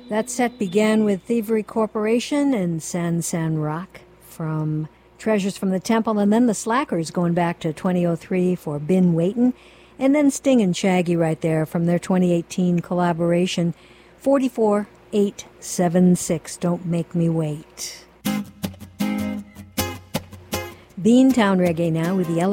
That set began with Thievery Corporation and San San Rock from Treasures from the Temple, and then the Slackers going back to 2003 for Been Waitin', and then Sting and Shaggy right there from their 2018 collaboration, 44876, Don't Make Me Wait. Beantown Reggae now with the